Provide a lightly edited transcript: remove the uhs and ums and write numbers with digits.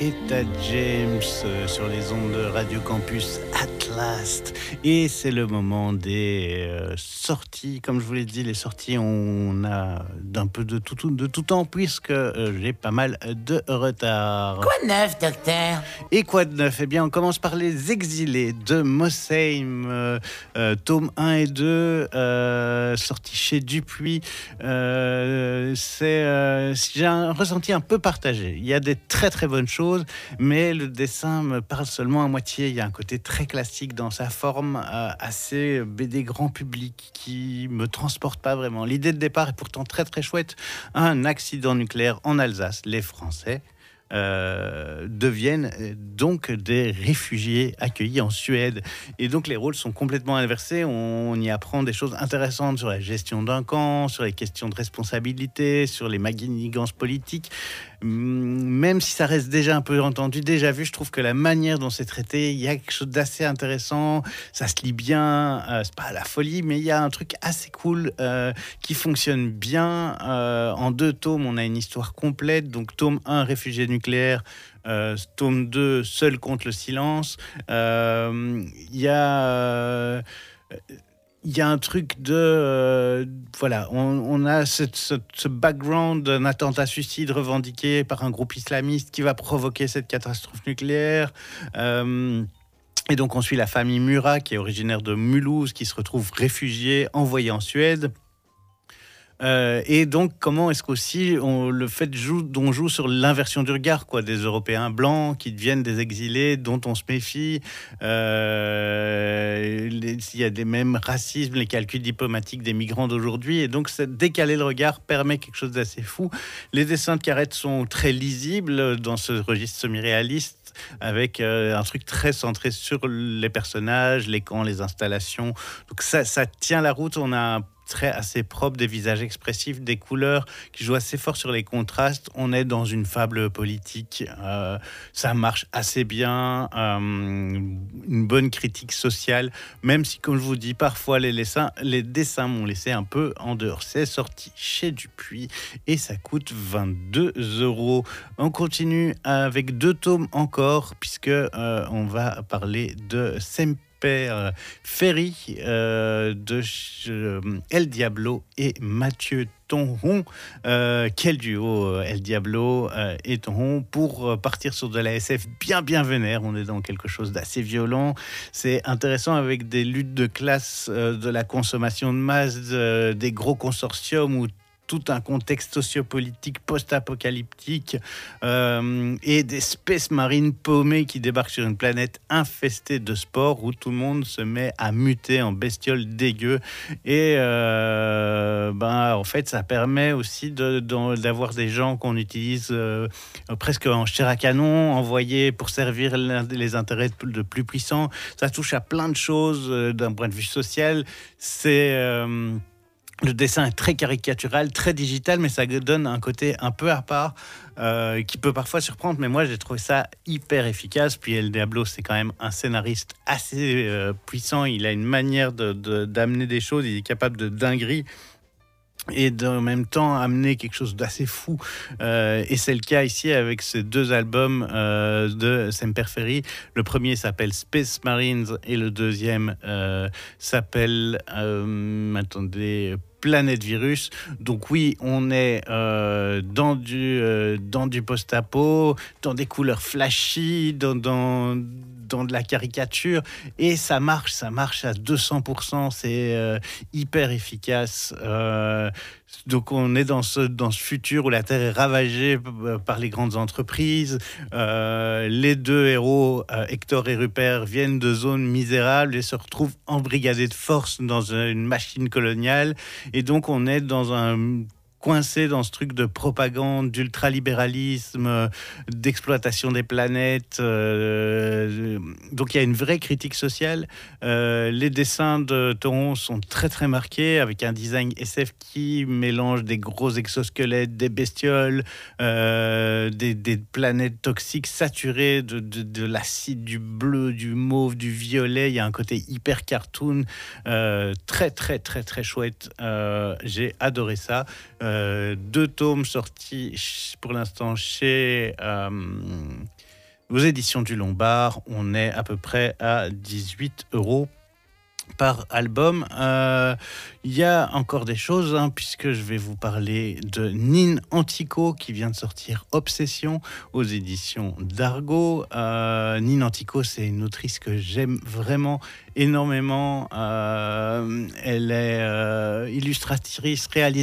Etta James sur les ondes de Radio Campus At Last. Et c'est le moment des sorties. Comme je vous l'ai dit, les sorties, on a d'un peu de tout temps puisque j'ai pas mal de retard. Quoi de neuf, docteur? Et quoi de neuf? Eh bien, on commence par Les Exilés de Mosheim, tome 1 et 2, sortis chez Dupuis. J'ai un ressenti un peu partagé. Il y a des très très bonnes choses, mais le dessin me parle seulement à moitié. Il y a un côté très classique dans sa forme, assez BD grand public, qui me transporte pas vraiment. L'idée de départ est pourtant très très chouette. Un accident nucléaire en Alsace, les Français deviennent donc des réfugiés accueillis en Suède. Et donc les rôles sont complètement inversés. On y apprend des choses intéressantes sur la gestion d'un camp, sur les questions de responsabilité, sur les manigances politiques. Même si ça reste déjà un peu entendu, déjà vu, je trouve que la manière dont c'est traité, il y a quelque chose d'assez intéressant. Ça se lit bien, c'est pas la folie, mais il y a un truc assez cool qui fonctionne bien. En 2 tomes, on a une histoire complète. Donc tome 1, réfugié nucléaire. Tome 2, seul contre le silence. Il y a un truc de... voilà, on a ce background d'un attentat suicide revendiqué par un groupe islamiste qui va provoquer cette catastrophe nucléaire. Et donc on suit la famille Murat, qui est originaire de Mulhouse, qui se retrouve réfugiée, envoyée en Suède. Et donc, comment est-ce qu'aussi le fait on joue sur l'inversion du regard, quoi, des Européens blancs qui deviennent des exilés dont on se méfie. Il y a des mêmes racismes, les calculs diplomatiques des migrants d'aujourd'hui. Et donc, décaler le regard permet quelque chose d'assez fou. Les dessins de Carrette sont très lisibles dans ce registre semi-réaliste, avec un truc très centré sur les personnages, les camps, les installations. Donc, ça tient la route. On a un trait assez propre, des visages expressifs, des couleurs qui jouent assez fort sur les contrastes. On est dans une fable politique, ça marche assez bien, une bonne critique sociale, même si, comme je vous dis, parfois les dessins m'ont laissé un peu en dehors. C'est sorti chez Dupuis et ça coûte 22€. On continue avec 2 tomes encore, puisque on va parler de Ferry de El Diablo et Mathieu Tonron. Quel duo, El Diablo et Tonron, pour partir sur de la SF bien vénère. On est dans quelque chose d'assez violent. C'est intéressant, avec des luttes de classe, de la consommation de masse, des gros consortiums où tout un contexte sociopolitique post-apocalyptique et des space marines paumés qui débarquent sur une planète infestée de spores où tout le monde se met à muter en bestioles dégueu. Et en fait, ça permet aussi d'avoir des gens qu'on utilise presque en chair à canon, envoyés pour servir les intérêts de plus puissants. Ça touche à plein de choses d'un point de vue social. Le dessin est très caricatural, très digital, mais ça donne un côté un peu à part qui peut parfois surprendre. Mais moi, j'ai trouvé ça hyper efficace. Puis El Diablo, c'est quand même un scénariste assez puissant. Il a une manière d'amener des choses. Il est capable de dinguerie et en même temps amener quelque chose d'assez fou. Et c'est le cas ici avec ces 2 albums de Semper Ferry. Le premier s'appelle Space Marines et le deuxième s'appelle Planète Virus. Donc oui, on est dans du post-apo, dans des couleurs flashy, dans de la caricature, et ça marche à 200%. C'est hyper efficace. Donc on est dans ce futur où la Terre est ravagée par les grandes entreprises. Les 2 héros, Hector et Rupert, viennent de zones misérables et se retrouvent embrigadés de force dans une machine coloniale. Et donc on est coincé dans ce truc de propagande, d'ultralibéralisme, d'exploitation des planètes. Donc il y a une vraie critique sociale. Les dessins de Tonron sont très très marqués, avec un design SF qui mélange des gros exosquelettes, des bestioles, des planètes toxiques saturées de l'acide, du bleu, du mauve, du violet. Il y a un côté hyper cartoon, très très très très chouette. J'ai adoré ça. 2 tomes sortis pour l'instant chez Aux éditions du Lombard, on est à peu près à 18 € par album. Il y a encore des choses, puisque je vais vous parler de Nin Antico qui vient de sortir Obsession aux éditions d'Argo. Nin Antico, c'est une autrice que j'aime vraiment énormément. Elle est illustratrice, réalisatrice.